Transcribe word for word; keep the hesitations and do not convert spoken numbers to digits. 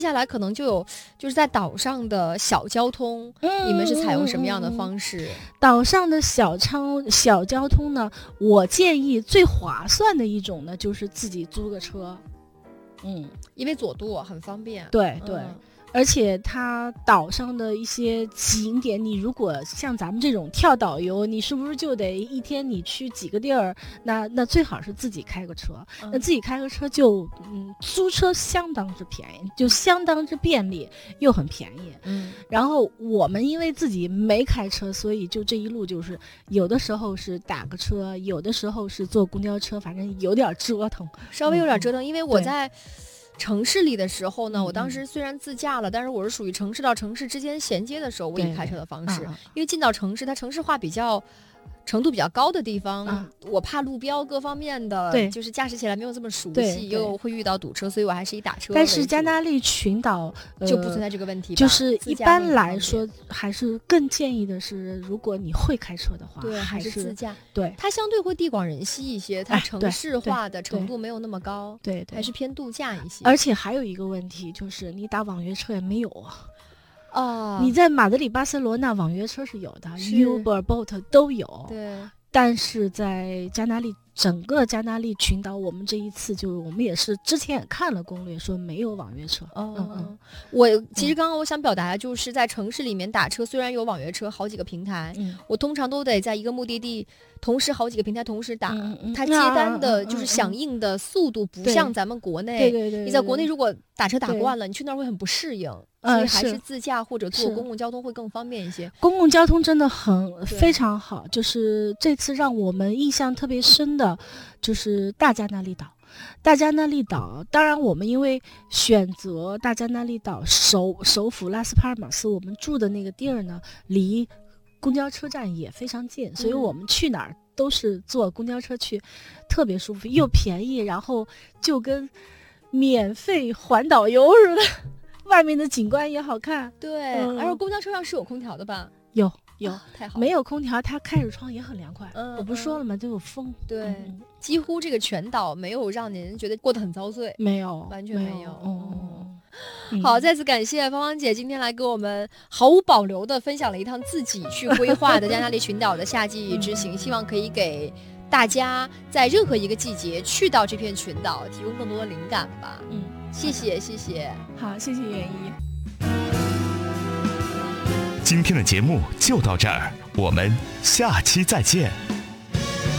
接下来可能就有就是在岛上的小交通、嗯、你们是采用什么样的方式？ 岛上的小仓小交通呢，我建议最划算的一种呢就是自己租个车， 嗯，因为佐渡很方便。 对对、嗯，而且它岛上的一些景点，你如果像咱们这种跳导游，你是不是就得一天你去几个地儿？那那最好是自己开个车，嗯、那自己开个车就嗯，租车相当之便宜，就相当之便利又很便宜。嗯，然后我们因为自己没开车，所以就这一路就是有的时候是打个车，有的时候是坐公交车，反正有点折腾， 稍微有点折腾，嗯、因为我在。城市里的时候呢、嗯、我当时虽然自驾了，但是我是属于城市到城市之间衔接的时候我以开车的方式，因为进到城市它城市化比较程度比较高的地方、啊、我怕路标各方面的就是驾驶起来没有这么熟悉，又会遇到堵车，所以我还是以打车为主。 但是加那利群岛、 呃、就不存在这个问题吧， 就是一般来说还是更建议的是如果你会开车的话， 对， 还是自驾， 对， 它相对会地广人稀一些，它城市化的程度没有那么高， 对对， 还是偏度假一些。 而且还有一个问题就是你打网约车也没有啊。 哦， 你在马德里、巴塞罗那网约车是有的 ，Uber、Bolt 都有。 对，但是在加那利整个加那利群岛，我们这一次就我们也是之前也看了攻略，说没有网约车。 哦、嗯嗯，我其实刚刚我想表达的就是在城市里面打车，虽然有网约车好几个平台，嗯、我通常都得在一个目的地。同时好几个平台同时打、嗯、它接单的就是响应的速度不像咱们国内， 对对 对, 对， 你在国内如果打车打惯了，你去那儿会很不适应，所以还是自驾或者坐公共交通会更方便一些。 公共交通真的很非常好，就是这次让我们印象特别深的就是大加那利岛。大加那利岛，当然我们因为选择大加那利岛首首府拉斯帕尔马斯，我们住的那个地儿呢离公交车站也非常近，所以我们去哪儿都是坐公交车去，特别舒服又便宜，然后就跟免费环岛游似的，外面的景观也好看。 对，嗯、而且公交车上是有空调的吧？ 有有、 啊，太好了。 没有空调，它开着窗也很凉快。嗯，我不是说了吗？都有风。 对、 嗯， 几乎这个全岛没有让您觉得过得很遭罪， 没有， 完全没有。 哦。 嗯、好，再次感谢芳芳姐今天来给我们毫无保留的分享了一趟自己去规划的加那利群岛的夏季之行，希望可以给大家在任何一个季节去到这片群岛提供更多的灵感吧。嗯，谢谢谢谢。 好，谢谢袁一。 今天的节目就到这儿，我们下期再见。